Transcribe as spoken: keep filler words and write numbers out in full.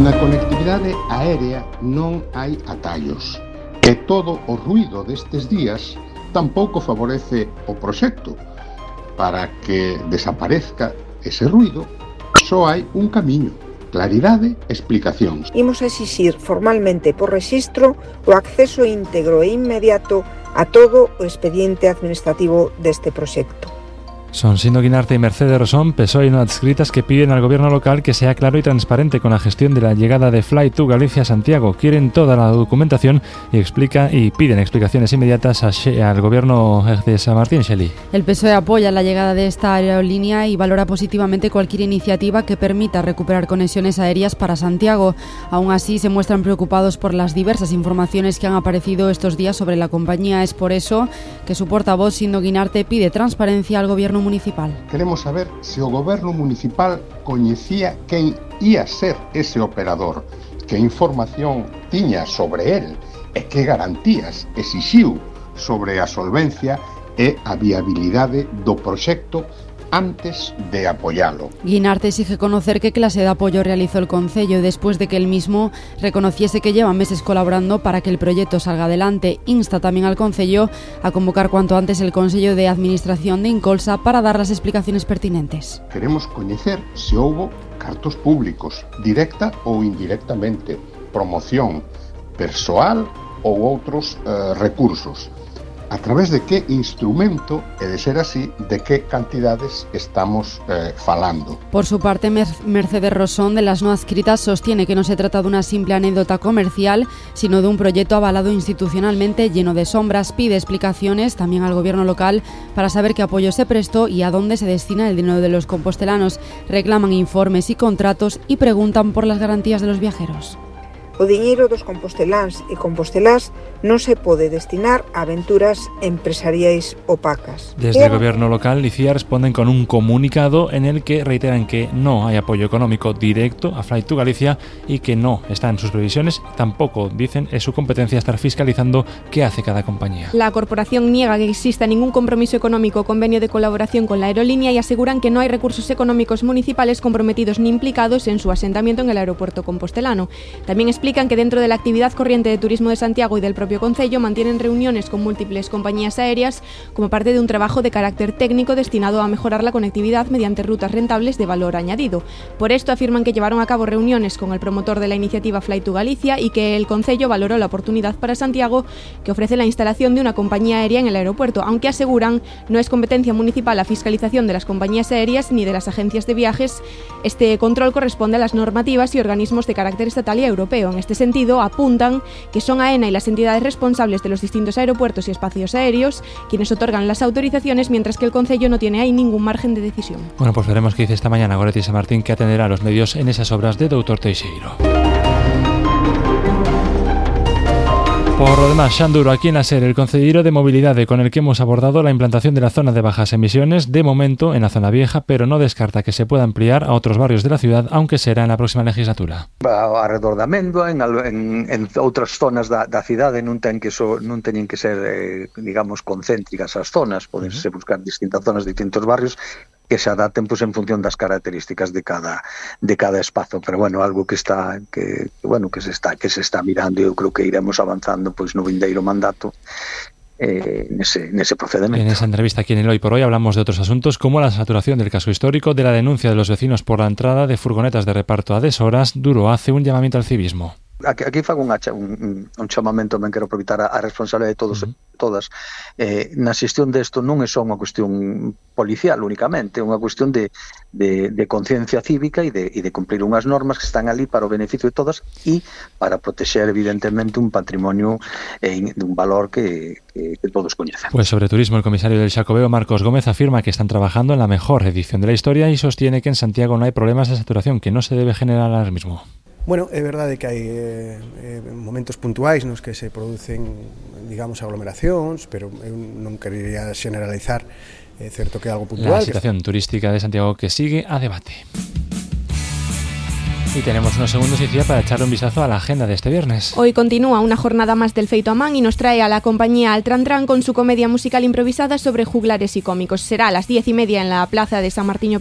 Na conectividade aérea non hai atallos e todo o ruído destes días tampouco favorece o proxecto. Para que desaparezca ese ruído só hai un camiño: claridade e explicacións. Imos exixir formalmente por rexistro o acceso íntegro e inmediato a todo o expediente administrativo deste proxecto. Son Sindo Guinarte y Mercedes Rosón, P S O E y no adscritas, que piden al gobierno local que sea claro y transparente con la gestión de la llegada de Fly to Galicia a Santiago. Quieren toda la documentación y explica y piden explicaciones inmediatas a She- al gobierno de San Martín, Shelley. El P S O E apoya la llegada de esta aerolínea y valora positivamente cualquier iniciativa que permita recuperar conexiones aéreas para Santiago. Aún así, se muestran preocupados por las diversas informaciones que han aparecido estos días sobre la compañía. Es por eso que su portavoz, Sindo Guinarte, pide transparencia al gobierno municipal. Queremos saber se o goberno municipal coñecía quen ia ser ese operador, que información tiña sobre el e que garantías exixiu sobre a solvencia e a viabilidade do proxecto antes de apoyalo. Guinarte exige conocer qué clase de apoyo realizó el Concello después de que él mismo reconociese que lleva meses colaborando para que el proyecto salga adelante. Insta también al Concello a convocar cuanto antes el Consello de Administración de Incolsa para dar las explicaciones pertinentes. Queremos coñecer se houbo cartos públicos, directa ou indirectamente, promoción persoal ou outros eh, recursos. A través de que instrumento e, de ser así, de que cantidades estamos eh, falando. Por su parte, Mercedes Rosón, de las no adscritas, sostiene que no se trata de una simple anécdota comercial, sino de un proyecto avalado institucionalmente lleno de sombras. Pide explicaciones también al gobierno local para saber qué apoyo se prestó y a dónde se destina el dinero de los compostelanos. Reclaman informes y contratos y preguntan por las garantías de los viajeros. O diñeiro dos composteláns e compostelás non se pode destinar a aventuras empresariais opacas. Desde el gobierno local, Licía, responden con un comunicado en el que reiteran que no hay apoyo económico directo a Fly to Galicia y que no está en sus previsiones. Tampoco, dicen, es su competencia estar fiscalizando qué hace cada compañía. La corporación niega que exista ningún compromiso económico o convenio de colaboración con la aerolínea y aseguran que no hay recursos económicos municipales comprometidos ni implicados en su asentamiento en el aeropuerto compostelano. También explican que dentro de la actividad corriente de turismo de Santiago y del propio Concello mantienen reuniones con múltiples compañías aéreas como parte de un trabajo de carácter técnico destinado a mejorar la conectividad mediante rutas rentables de valor añadido. Por esto afirman que llevaron a cabo reuniones con el promotor de la iniciativa Fly to Galicia y que el Concello valoró la oportunidad para Santiago que ofrece la instalación de una compañía aérea en el aeropuerto, aunque aseguran no es competencia municipal la fiscalización de las compañías aéreas ni de las agencias de viajes. Este control corresponde a las normativas y organismos de carácter estatal y europeo. En este sentido, apuntan que son AENA y las entidades responsables de los distintos aeropuertos y espacios aéreos quienes otorgan las autorizaciones, mientras que el Concello no tiene ahí ningún margen de decisión. Bueno, pues veremos qué dice esta mañana Goretti San Martín, que atenderá a los medios en esas obras de doutor Teixeiro. Por lo demás, Xanduro, aquí en la SER, el concelleiro de Mobilidade con el que hemos abordado la implantación de la zona de bajas emisiones, de momento en la zona vieja, pero no descarta que se pueda ampliar a otros barrios de la ciudad, aunque será en la próxima legislatura. Arredor da Amendoa, en, en, en outras zonas da, da cidade non ten que so, non teñen que ser, eh, digamos, concéntricas as zonas, podense uh-huh. buscar distintas zonas, distintos barrios, que se adapten pues, en función das características de cada de cada espazo, pero bueno, algo que está que bueno, que se está que se está mirando e eu creo que iremos avanzando pois no vindeiro mandato eh, nese nese procedemento. En esa entrevista aquí en el Hoy por Hoy hablamos de otros asuntos como la saturación del casco histórico, de la denuncia de los vecinos por la entrada de furgonetas de reparto a deshoras. Duro hace un llamamiento al civismo. Aquí, aquí fago un, un, un chamamento, ben quero aproveitar a, a responsabilidade de todos e uh-huh. todas. Eh, na xestión desto non é só unha cuestión policial únicamente, é unha cuestión de, de, de conciencia cívica e de, e de cumplir unhas normas que están ali para o beneficio de todas e para protexer evidentemente un patrimonio eh, de un valor que, que, que todos coñecen. Pues sobre turismo, el comisario del Xacobeo, Marcos Gómez, afirma que están trabajando en la mejor edición de la historia y sostiene que en Santiago no hay problemas de saturación, que no se debe generar alarmismo. Bueno, é verdade que hai eh, eh, momentos puntuais nos que se producen, digamos, aglomeracións, pero eu non quería generalizar, é eh, certo que é algo puntual. La situación que... turística de Santiago que sigue a debate. Y tenemos unos segundos, Icía, para echarle un vistazo a la agenda de este viernes. Hoy continúa una jornada más del Feito a Man y nos trae a la compañía Altran Tran con su comedia musical improvisada sobre juglares y cómicos. Será a las diez y media en la plaza de San Martiño